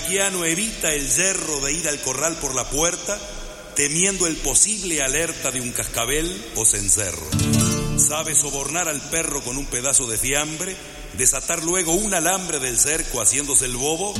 franquiano evita el yerro de ir al corral por la puerta, temiendo el posible alerta de un cascabel o cencerro. Sabe sobornar al perro con un pedazo de fiambre, desatar luego un alambre del cerco haciéndose el bobo